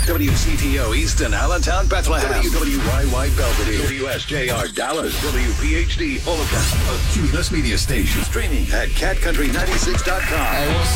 WCTO Easton, Allentown, Bethlehem. WWYY Belvedere. WSJR Dallas. WPHD Olathe. A Cumulus Media Station. Streaming at catcountry96.com. Hey, what's